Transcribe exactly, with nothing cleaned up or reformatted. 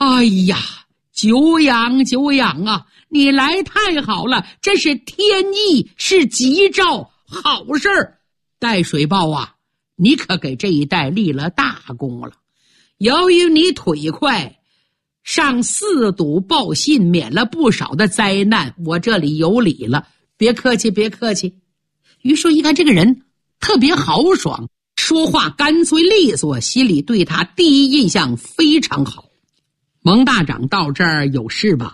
哎呀，久仰久仰啊，你来太好了，这是天意，是吉兆，好事儿。戴水豹啊，你可给这一带立了大功了。由于你腿快，上四堵报信，免了不少的灾难，我这里有礼了，别客气别客气。于说一看这个人特别豪爽，说话干脆利索，心里对他第一印象非常好。蒙大长到这儿有事吧？